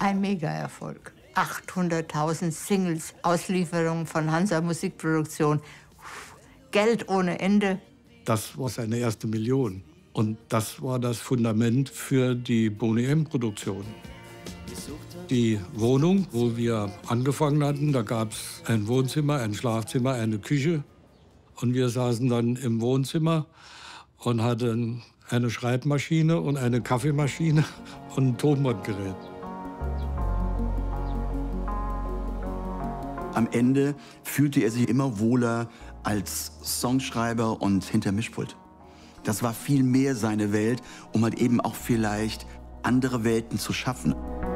ein Mega-Erfolg. 800.000 Singles, Auslieferungen von Hansa Musikproduktion, Geld ohne Ende. Das war seine erste Million. Und das war das Fundament für die Boney M-Produktion. Die Wohnung, wo wir angefangen hatten, da gab es ein Wohnzimmer, ein Schlafzimmer, eine Küche. Und wir saßen dann im Wohnzimmer und hatten eine Schreibmaschine und eine Kaffeemaschine und ein Tonbandgerät. Am Ende fühlte er sich immer wohler als Songschreiber und hinter Mischpult. Das war viel mehr seine Welt, um halt eben auch vielleicht andere Welten zu schaffen.